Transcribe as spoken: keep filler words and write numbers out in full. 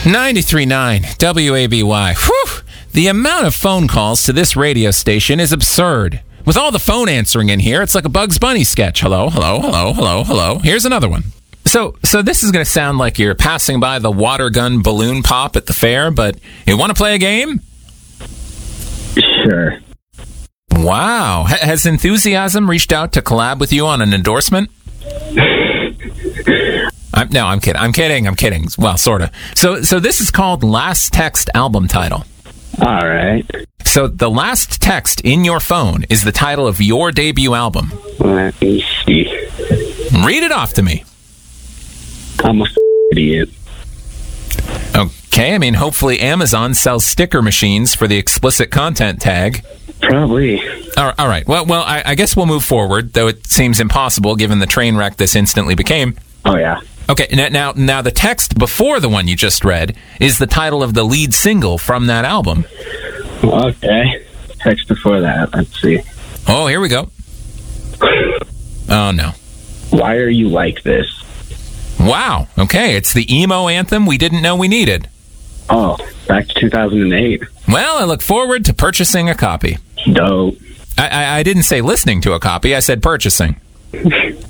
ninety-three point nine W A B Y. Whew! The amount of phone calls to this radio station is absurd. With all the phone answering in here, it's like a Bugs Bunny sketch. Hello, hello, hello, hello, hello. Here's another one. So, so this is going to sound like you're passing by the water gun balloon pop at the fair, but you want to play a game? Sure. Wow. H- has Enthusiasm reached out to collab with you on an endorsement? I'm, no, I'm kidding. I'm kidding. I'm kidding. Well, sort of. So, so this is called Last Text album title. All right. So the last text in your phone is the title of your debut album. Let me see. Read it off to me. I'm a f- idiot. Okay, I mean, hopefully Amazon sells sticker machines for the explicit content tag. Probably. All right. All right. Well, well, I, I guess we'll move forward, though it seems impossible given the train wreck this instantly became. Oh, yeah. Okay, now, now, now the text before the one you just read is the title of the lead single from that album. Okay. Text before that. Let's see. Oh, here we go. Oh, no. Why are you like this? Wow. Okay, it's the emo anthem we didn't know we needed. Oh, back to two thousand eight. Well, I look forward to purchasing a copy. Dope. I, I, I didn't say listening to a copy. I said purchasing.